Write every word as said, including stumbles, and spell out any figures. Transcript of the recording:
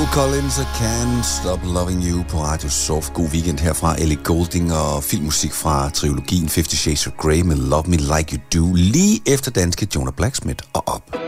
Collins og Can't Stop Loving You på Radio Soft. God weekend herfra. Ellie Goulding og filmmusik fra trilogien Fifty Shades of Grey med Love Me Like You Do. Lige efter danske Jonah Blacksmith og op.